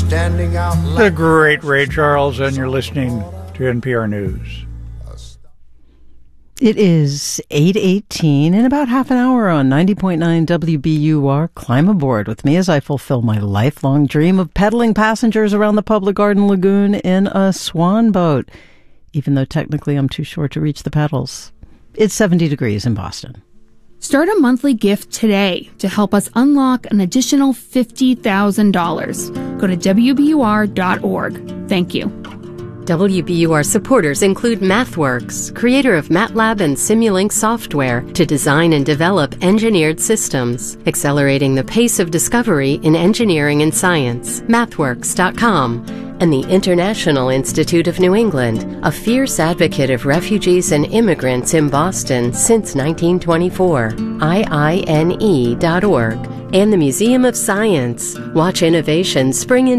standing out like The great Ray Charles, and you're listening to NPR News. It is 8:18 in about half an hour on 90.9 WBUR. Climb aboard with me as I fulfill my lifelong dream of pedaling passengers around the Public Garden Lagoon in a swan boat, even though technically I'm too short to reach the pedals. It's 70 degrees in Boston. Start a monthly gift today to help us unlock an additional $50,000. Go to WBUR.org. Thank you. WBUR supporters include MathWorks, creator of MATLAB and Simulink software to design and develop engineered systems, accelerating the pace of discovery in engineering and science. MathWorks.com. And the International Institute of New England, a fierce advocate of refugees and immigrants in Boston since 1924. IINE.org. And the Museum of Science. Watch innovation spring into